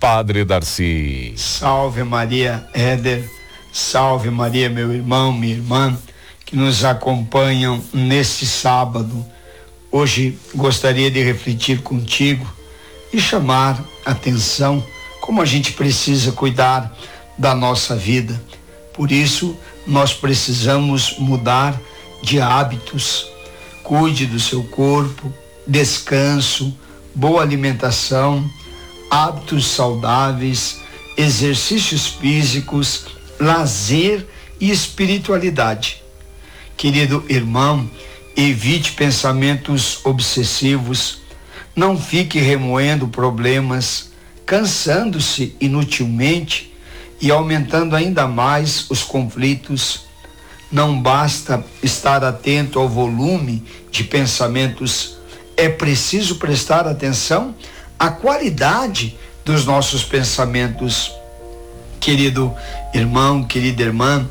Padre Darcy. Salve Maria, Éder. Salve Maria, meu irmão, minha irmã, que nos acompanham neste sábado. Hoje gostaria de refletir contigo e chamar atenção como a gente precisa cuidar da nossa vida. Por isso, nós precisamos mudar de hábitos. Cuide do seu corpo, descanso, boa alimentação, hábitos saudáveis, exercícios físicos, lazer e espiritualidade. Querido irmão, evite pensamentos obsessivos, não fique remoendo problemas, cansando-se inutilmente e aumentando ainda mais os conflitos. Não basta estar atento ao volume de pensamentos, é preciso prestar atenção à qualidade dos nossos pensamentos. Querido irmão, querida irmã,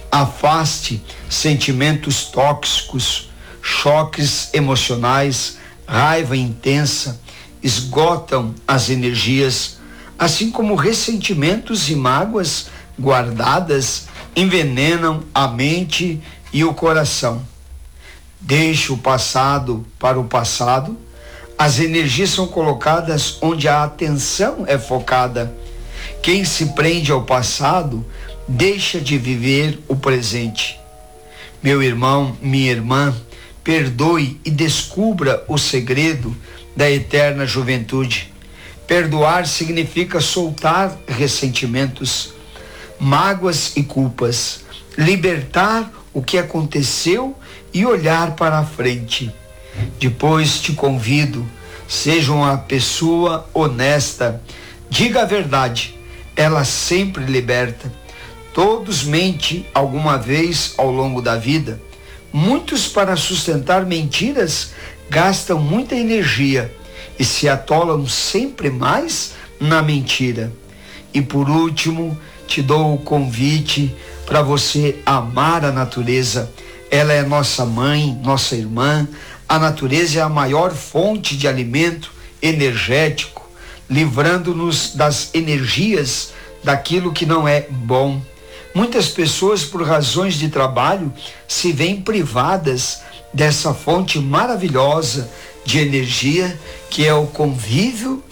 afaste sentimentos tóxicos, choques emocionais, raiva intensa, esgotam as energias, assim como ressentimentos e mágoas guardadas envenenam a mente e o coração. Deixe o passado para o passado. As energias são colocadas onde a atenção é focada. Quem se prende ao passado deixa de viver o presente. Meu irmão, minha irmã, perdoe e descubra o segredo da eterna juventude. Perdoar significa soltar ressentimentos, mágoas e culpas, libertar o que aconteceu e olhar para a frente. Depois te convido, seja uma pessoa honesta, diga a verdade, ela sempre liberta. Todos mentem alguma vez ao longo da vida. Muitos, para sustentar mentiras, gastam muita energia e se atolam sempre mais na mentira. E por último, te dou o convite para você amar a natureza. Ela é nossa mãe, nossa irmã. A natureza é a maior fonte de alimento energético, livrando-nos das energias daquilo que não é bom. Muitas pessoas, por razões de trabalho, se veem privadas dessa fonte maravilhosa de energia que é o convívio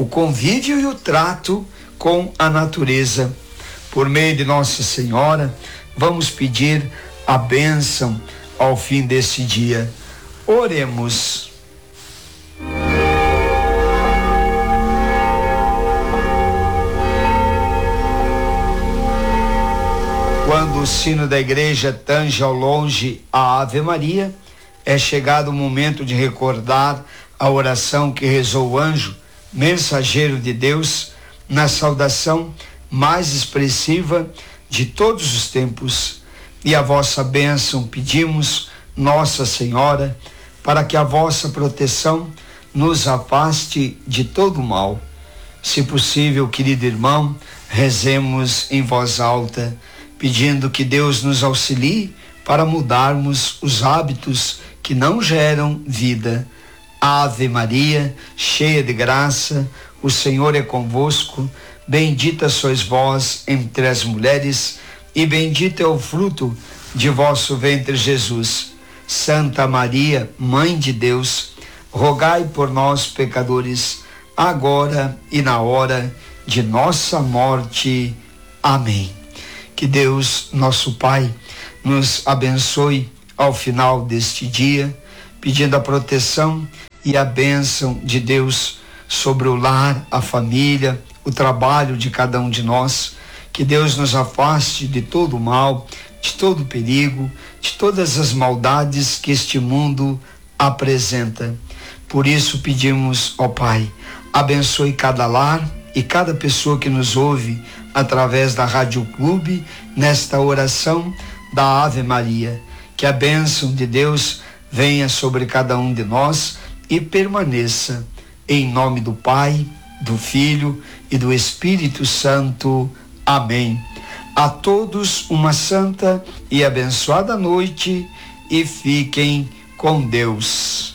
e o trato com a natureza. Por meio de Nossa Senhora, vamos pedir a bênção ao fim desse dia. Oremos. Quando o sino da igreja tange ao longe a Ave Maria, é chegado o momento de recordar a oração que rezou o anjo, mensageiro de Deus, na saudação mais expressiva de todos os tempos. E a vossa bênção pedimos, Nossa Senhora, para que a vossa proteção nos afaste de todo mal. Se possível, querido irmão, rezemos em voz alta, pedindo que Deus nos auxilie para mudarmos os hábitos que não geram vida. Ave Maria, cheia de graça, o Senhor é convosco, bendita sois vós entre as mulheres, e bendito é o fruto de vosso ventre, Jesus. Santa Maria, Mãe de Deus, rogai por nós, pecadores, agora e na hora de nossa morte. Amém. Que Deus, nosso Pai, nos abençoe ao final deste dia, pedindo a proteção e a bênção de Deus sobre o lar, a família, o trabalho de cada um de nós. Que Deus nos afaste de todo o mal, de todo o perigo, de todas as maldades que este mundo apresenta. Por isso pedimos, ó Pai, abençoe cada lar e cada pessoa que nos ouve através da Rádio Clube, nesta oração da Ave Maria. Que a bênção de Deus venha sobre cada um de nós e permaneça. Em nome do Pai, do Filho e do Espírito Santo. Amém. A todos uma santa e abençoada noite e fiquem com Deus.